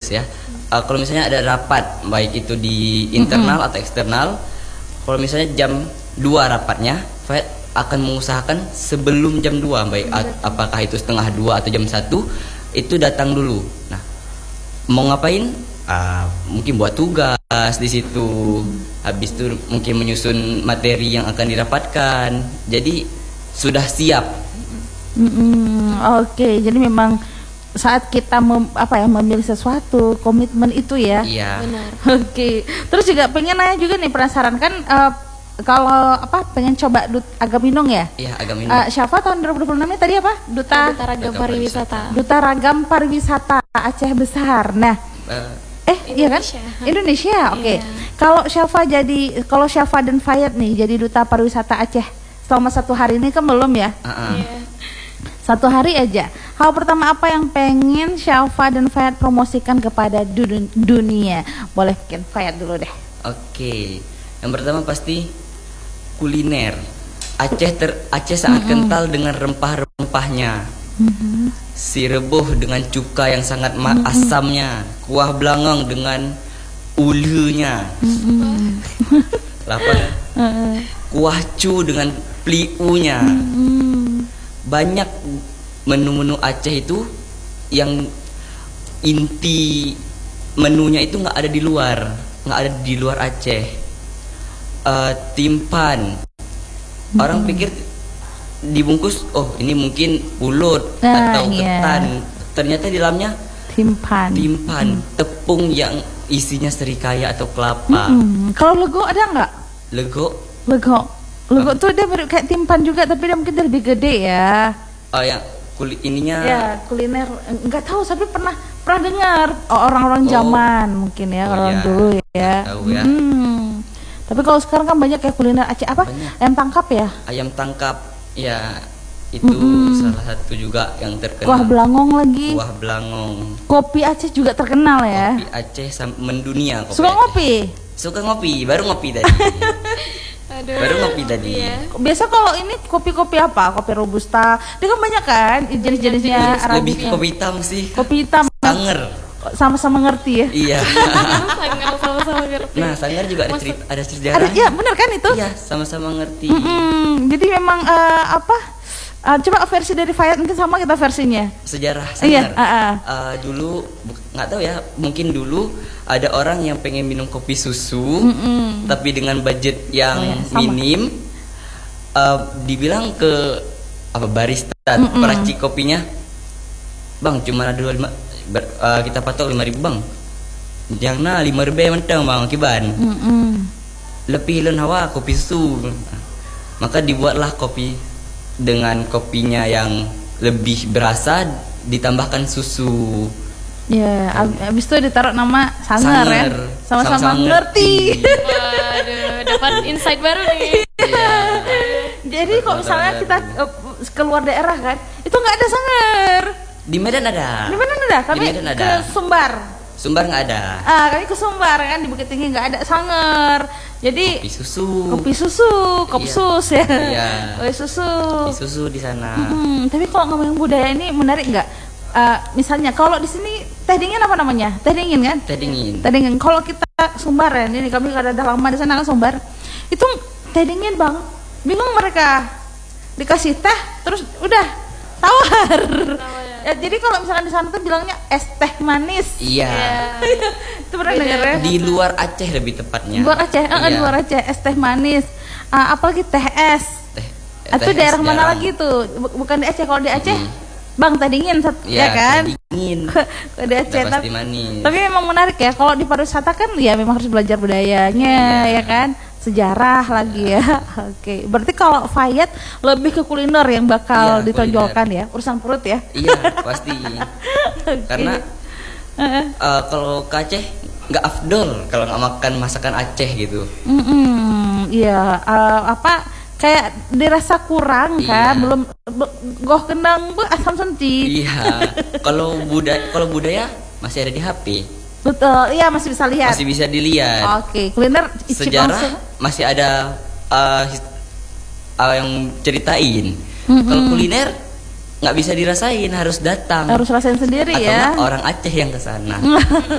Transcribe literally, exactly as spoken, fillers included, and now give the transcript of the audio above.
ya. Uh, kalau misalnya ada rapat, baik itu di internal mm-hmm. atau eksternal, kalau misalnya jam dua rapatnya, Fayat akan mengusahakan sebelum jam dua, baik a- apakah itu setengah dua atau jam satu, itu datang dulu. Nah, mau ngapain? Uh, mungkin buat tugas di situ. Habis itu mungkin menyusun materi yang akan dirapatkan. Jadi sudah siap. Mm-mm, Oke, okay. Jadi memang saat kita mem, apa ya memilih sesuatu, komitmen itu ya. Iya. Benar. Oke. Okay. Terus juga pengen nanya juga nih, penasaran kan uh, kalau apa pengen coba dut Agaminung ya? Iya, Agaminung. Uh, Syafa tahun dua ribu dua puluh enam tadi apa? Duta Duta Ragam Pariwisata. Duta Ragam Pariwisata Aceh Besar. Nah, uh, eh iya kan? Indonesia. Oke. Okay. Iya. Kalau Syafa jadi kalau Syafa dan Fayat nih jadi duta pariwisata Aceh selama satu hari ini kan belum ya? Uh-uh. Iya. Satu hari aja. Hal pertama apa yang pengen Syafa dan Fayat promosikan kepada dun- dunia? Boleh mungkin Fayat dulu deh. Oke. Yang pertama pasti kuliner. Aceh ter Aceh sangat mm-hmm. kental dengan rempah-rempahnya. Mm-hmm. Si rebus dengan cuka yang sangat ma- mm-hmm. asamnya, kuah belangong dengan ulunya. Mm-hmm. Lapar. Uh-uh. Kuah cu dengan pliunya. Mm-hmm. Banyak menu-menu Aceh itu yang inti menunya itu nggak ada di luar, nggak ada di luar Aceh. Uh, timpan, hmm. orang pikir dibungkus, oh ini mungkin pulut nah, atau yeah. ketan, ternyata di dalamnya timpan, timpan, hmm. tepung yang isinya serikaya atau kelapa. Hmm. Kalau lego ada nggak? Lego, lego. Lego tuh dia kayak timpan juga, tapi dia mungkin dia lebih gede ya. Oh yang kulit ininya. Ya kuliner nggak tahu, tapi pernah pernah dengar oh, orang-orang oh. zaman mungkin ya oh, orang ya. dulu ya. Tahu ya. Hmm. Tapi kalau sekarang kan banyak kayak kuliner Aceh apa? Banyak. Ayam tangkap ya. Ayam tangkap ya itu mm-hmm. salah satu juga yang terkenal. Kuah belangong lagi. Kuah belangong. Kopi Aceh juga terkenal ya. Kopi Aceh mendunia. Kopi Suka Aceh. ngopi? Suka ngopi, baru ngopi tadi. Aduh. Baru ngopi tadi. Iya. Biasa kalau ini kopi-kopi apa? Kopi robusta. Dia kan banyak kan jenis-jenisnya. Lebih ke kopi hitam sih. Kopi hitam. Sanger. Sama-sama ngerti ya. Iya. Sanger sama-sama ngerti. Nah, Sanger juga ada cerita, ada sejarah. Ada, ya benar kan itu? Iya, sama-sama ngerti. Mm-mm. Jadi memang uh, apa? Uh, coba versi dari Fayat mungkin sama kita versinya. Sejarah Sanger. Iya. Uh-uh. Uh, dulu nggak tahu ya, mungkin dulu ada orang yang pengen minum kopi susu, mm-mm. tapi dengan budget yang oh, ya, minim, uh, dibilang ke apa barista, mm-mm. peracik kopinya, bang cuma ada dua lima, ber, uh, kita patok lima ribu bang, jangan lima ribu mentang bang kiban, mm-mm. lebih lon hawa kopi susu, maka dibuatlah kopi dengan kopinya yang lebih berasa, ditambahkan susu. Ya, ab- abis itu ditaruh nama Sanger, Sanger. ya, sama-sama, sama-sama ngerti. Waduh, dapat insight baru nih. Iya. Jadi kalau misalnya kita uh, keluar daerah kan, itu nggak ada Sanger. Di Medan ada. Di Medan ada, kami Di Medan ada. ke Sumbar. Sumbar nggak ada. Ah, kami ke Sumbar kan, di Bukit Tinggi nggak ada Sanger. Jadi kopi susu. Kopi susu, kopi iya. sus ya. Iya. Kopi susu. Kopi susu di sana. Hmm, tapi kalau ngomongin budaya ini menarik nggak? Uh, misalnya kalau di sini teh dingin apa namanya? Teh dingin kan? Teh dingin. Teh dingin. Kalau kita Sumbar ya, ini kami ada lama di sana kan Sumbar. Itu teh dingin bang. Bingung mereka. Dikasih teh terus udah tawar. Ya, jadi kalau misalkan di sana tuh bilangnya es teh manis. Iya. Itu pernah dengar ya? Di luar Aceh lebih tepatnya. Di luar Aceh, iya. Di luar Aceh es teh manis. Uh, apalagi teh es. Teh. Itu daerah mana lagi tuh? Bukan di Aceh. Kalau di Aceh, hmm. bang teh dingin, ya, ya kan? Teh dingin. Kalau di Aceh, pasti manis. Tapi memang menarik ya. Kalau di pariwisata kan, ya memang harus belajar budayanya, ya, ya kan? Sejarah lagi ya. Oke, berarti kalau Fayat lebih ke kuliner yang bakal ya, ditonjolkan kuliner. Ya, urusan perut ya. Iya, pasti. Okay. Karena uh, kalau ke Aceh nggak afdol kalau nggak makan masakan Aceh gitu. Iya, uh, apa kayak dirasa kurang kan, iya. Belum be, goh kendang bu asam senti. Iya. Kalau budaya kalau budaya masih ada di H P. Betul, iya masih bisa lihat. Masih bisa dilihat. Oke, kuliner sejarah langsung. Masih ada uh, uh, yang ceritain. Mm-hmm. Kalau kuliner nggak bisa dirasain, harus datang. Harus rasain sendiri. Atau ya. Orang Aceh yang ke sana.